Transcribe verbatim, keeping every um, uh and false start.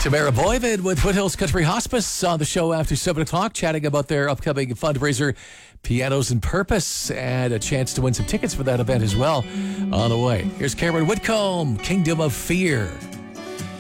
Tamara Boyvid with Foothills Country Hospice on the show after seven o'clock, chatting about their upcoming fundraiser, Pianos and Purpose, and a chance to win some tickets for that event as well on the way. Here's Cameron Whitcomb, Kingdom of Fear.